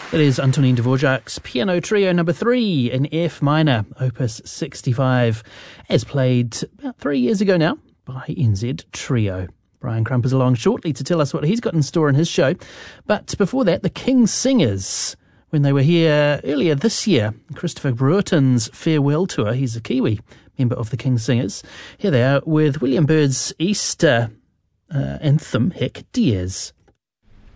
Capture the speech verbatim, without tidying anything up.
It is Antonin Dvorak's Piano Trio number three in F minor, opus sixty-five, as played about three years ago now by N Z Trio. Brian Crump is along shortly to tell us what he's got in store in his show. But before that, the King's Singers, when they were here earlier this year, Christopher Brewerton's farewell tour. He's a Kiwi member of the King's Singers. Here they are with William Byrd's Easter uh, anthem, Hic Dies.